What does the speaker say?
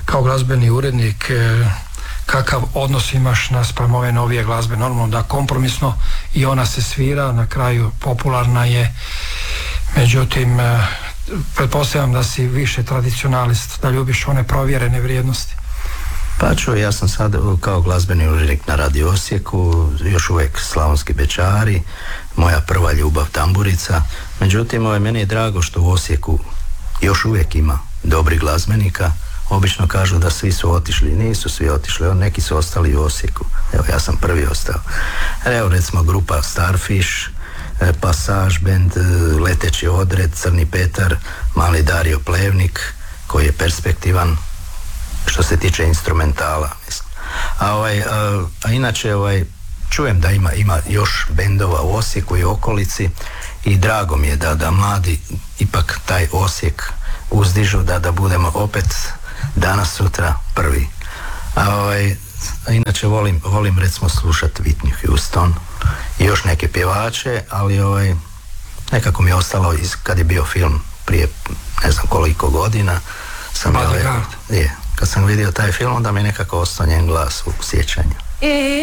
kao glazbeni urednik, kakav odnos imaš naspram ove novije glazbe? Normalno da kompromisno i ona se svira, na kraju popularna je, međutim pretpostavljam da si više tradicionalist, da ljubiš one provjerene vrijednosti. Pa čuj, ja sam sad kao glazbeni urednik na Radio Osijeku, još uvijek Slavonski Bečari, moja prva ljubav Tamburica. Međutim, meni je drago što u Osijeku još uvijek ima dobrih glazbenika. Obično kažu da svi su otišli, nisu svi otišli, neki su ostali u Osijeku. Evo, ja sam prvi ostao. Evo, recimo grupa Starfish, Pasaž band, Leteći odred, Crni Petar, Mali Dario Plevnik, koji je perspektivan što se tiče instrumentala, mislim. A inače, čujem da ima još bendova u Osijeku i okolici i drago mi je da mladi ipak taj Osijek uzdižu, da budemo opet danas sutra prvi. A inače volim recimo slušati Whitney Houston i još neke pjevače, ali nekako mi je ostalo kad je bio film prije ne znam koliko godina kad sam vidio taj film, onda mi je nekako ostao njen glas u sjećanju.